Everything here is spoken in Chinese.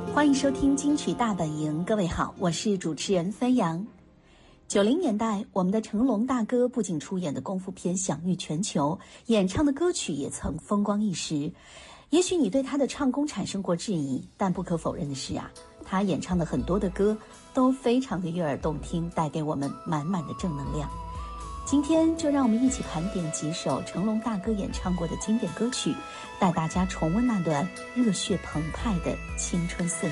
欢迎收听金曲大本营，各位好，我是主持人飞扬。90年代，我们的成龙大哥不仅出演的功夫片享誉全球，演唱的歌曲也曾风光一时。也许你对他的唱功产生过质疑，但不可否认的是啊，他演唱的很多的歌都非常的悦耳动听，带给我们满满的正能量。今天就让我们一起盘点几首成龙大哥演唱过的经典歌曲，带大家重温那段热血澎湃的青春岁月。